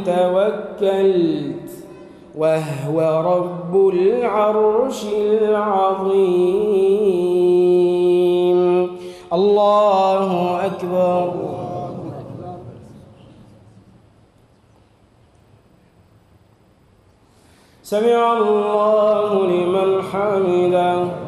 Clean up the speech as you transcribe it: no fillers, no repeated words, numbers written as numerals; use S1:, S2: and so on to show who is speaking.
S1: توكلت وهو رب العرش العظيم. الله أكبر. سمع الله لمن حمده.